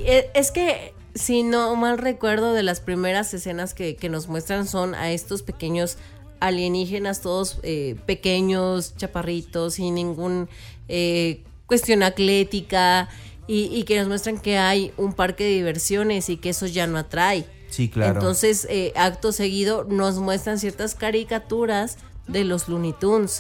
es que si no mal recuerdo, de las primeras escenas que nos muestran son a estos pequeños alienígenas, todos pequeños, chaparritos, sin ningún cuestión atlética, y que nos muestran que hay un parque de diversiones y que eso ya no atrae. Sí, claro. Entonces, acto seguido nos muestran ciertas caricaturas de los Looney Tunes,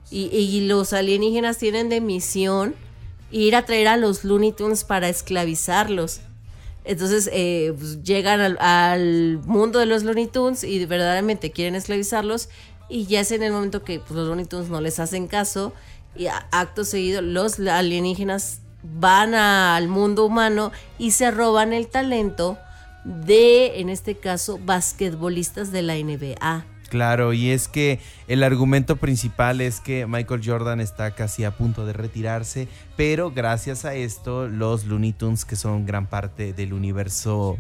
y los alienígenas tienen de misión ir a traer a los Looney Tunes para esclavizarlos. Entonces pues llegan al mundo de los Looney Tunes y verdaderamente quieren esclavizarlos, y ya es en el momento que pues, los Looney Tunes no les hacen caso, y acto seguido los alienígenas van al mundo humano y se roban el talento de, en este caso, basquetbolistas de la NBA. Claro, y es que el argumento principal es que Michael Jordan está casi a punto de retirarse, pero gracias a esto los Looney Tunes, que son gran parte del universo,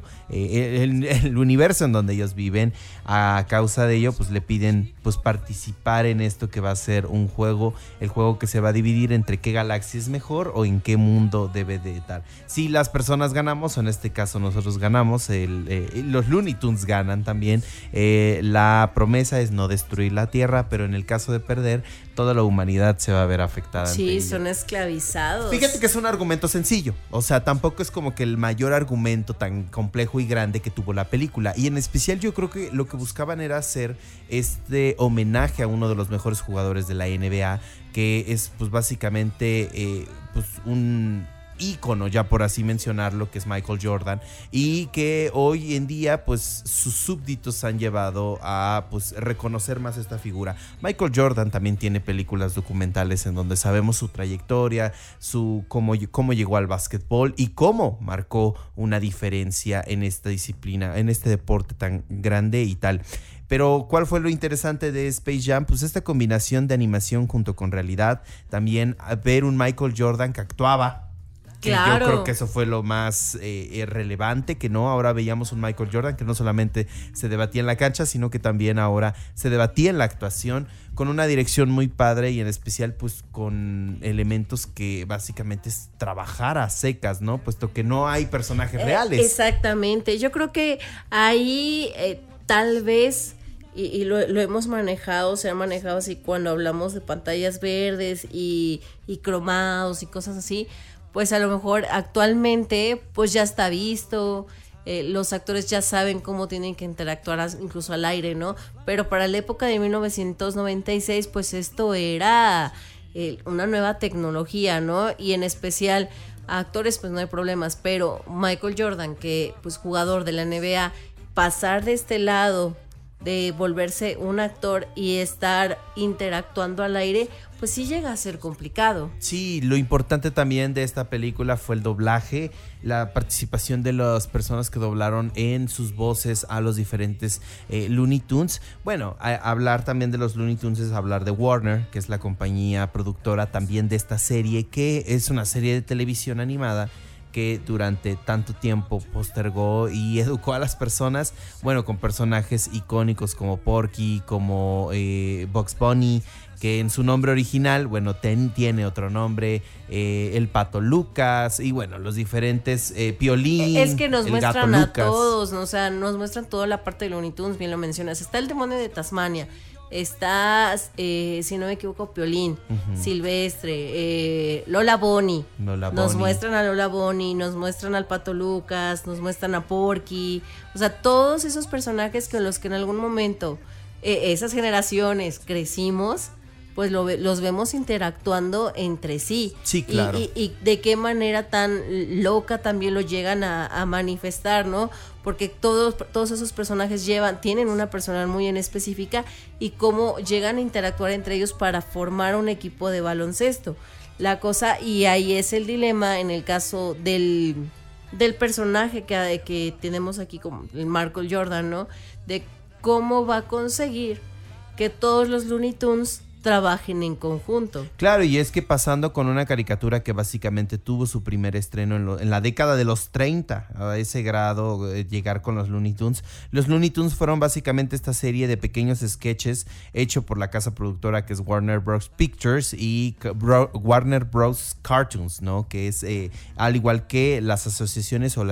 el universo en donde ellos viven, a causa de ello pues le piden pues participar en esto que va a ser un juego, el juego que se va a dividir entre qué galaxia es mejor o en qué mundo debe de estar. Si las personas ganamos, o en este caso nosotros ganamos, los Looney Tunes ganan también, la promesa es no destruir la Tierra, pero en el caso de perder, toda la humanidad se va a ver afectada. Sí, son esclavizados. Fíjate que es un argumento sencillo, o sea, tampoco es como que el mayor argumento tan complejo y grande que tuvo la película, y en especial yo creo que lo que buscaban era hacer este homenaje a uno de los mejores jugadores de la NBA, que es pues básicamente pues un ícono, ya por así mencionarlo, que es Michael Jordan, y que hoy en día pues sus súbditos han llevado a pues reconocer más esta figura. Michael Jordan también tiene películas documentales en donde sabemos su trayectoria, cómo llegó al básquetbol y cómo marcó una diferencia en esta disciplina, en este deporte tan grande y tal. Pero ¿cuál fue lo interesante de Space Jam? Pues esta combinación de animación junto con realidad, también ver un Michael Jordan que actuaba. Claro. Yo creo que eso fue lo más relevante, que no, ahora veíamos un Michael Jordan que no solamente se debatía en la cancha, sino que también ahora se debatía en la actuación, con una dirección muy padre y en especial pues con elementos que básicamente es trabajar a secas, ¿no? Puesto que no hay personajes reales. Exactamente, yo creo que ahí tal vez... Y lo hemos manejado, se ha manejado así cuando hablamos de pantallas verdes y cromados y cosas así, pues a lo mejor actualmente pues ya está visto, los actores ya saben cómo tienen que interactuar incluso al aire, ¿no? Pero para la época de 1996 pues esto era una nueva tecnología, ¿no? Y en especial actores pues no hay problemas, pero Michael Jordan, que pues jugador de la NBA, pasar de este lado de volverse un actor y estar interactuando al aire, pues sí llega a ser complicado. Sí, lo importante también de esta película fue el doblaje, la participación de las personas que doblaron en sus voces a los diferentes Looney Tunes. Bueno, hablar también de los Looney Tunes es hablar de Warner, que es la compañía productora también de esta serie, que es una serie de televisión animada que durante tanto tiempo postergó y educó a las personas, bueno, con personajes icónicos como Porky, como Bugs Bunny, que en su nombre original, bueno, tiene otro nombre, el Pato Lucas, y bueno, los diferentes, Piolín, es que nos el muestran Gato a Lucas. todos, ¿no? O sea, nos muestran toda la parte de Looney Tunes, bien lo mencionas. Está el demonio de Tasmania, está, si no me equivoco, Piolín, Silvestre, Lola Bunny. Nos muestran a Lola Bunny, nos muestran al Pato Lucas, nos muestran a Porky. O sea, todos esos personajes con los que en algún momento esas generaciones crecimos, pues los vemos interactuando entre sí. Sí, claro. Y de qué manera tan loca también lo llegan a manifestar, ¿no? Porque todos esos personajes tienen una personalidad muy en específica, y cómo llegan a interactuar entre ellos para formar un equipo de baloncesto. La cosa, y ahí es el dilema en el caso del personaje que tenemos aquí, como el Michael Jordan, ¿no? De cómo va a conseguir que todos los Looney Tunes trabajen en conjunto. Claro, y es que pasando con una caricatura que básicamente tuvo su primer estreno en la década de los 30, a ese grado, llegar con los Looney Tunes. Los Looney Tunes fueron básicamente esta serie de pequeños sketches hecho por la casa productora que es Warner Bros. Pictures y Warner Bros. Cartoons, ¿no? Que es al igual que las asociaciones o